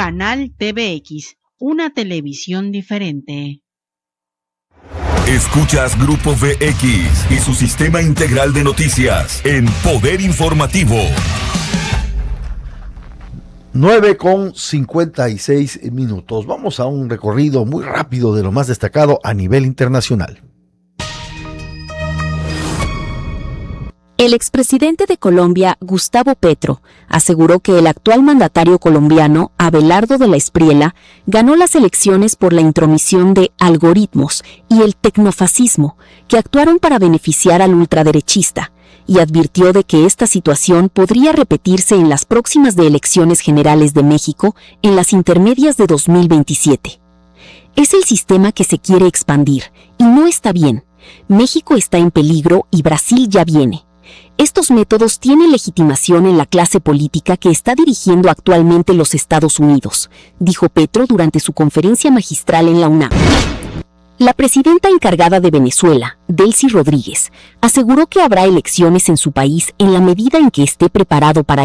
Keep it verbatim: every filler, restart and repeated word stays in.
Canal T V X, una televisión diferente. Escuchas Grupo V X y su sistema integral de noticias en Poder Informativo. nueve con cincuenta y seis minutos. Vamos a un recorrido muy rápido de lo más destacado a nivel internacional. El expresidente de Colombia, Gustavo Petro, aseguró que el actual mandatario colombiano, Abelardo de la Espriella, ganó las elecciones por la intromisión de algoritmos y el tecnofascismo que actuaron para beneficiar al ultraderechista, y advirtió de que esta situación podría repetirse en las próximas de elecciones generales de México en las intermedias de dos mil veintisiete. Es el sistema que se quiere expandir, y no está bien. México está en peligro y Brasil ya viene. Estos métodos tienen legitimación en la clase política que está dirigiendo actualmente los Estados Unidos, dijo Petro durante su conferencia magistral en la UNAM. La presidenta encargada de Venezuela, Delcy Rodríguez, aseguró que habrá elecciones en su país en la medida en que esté preparado para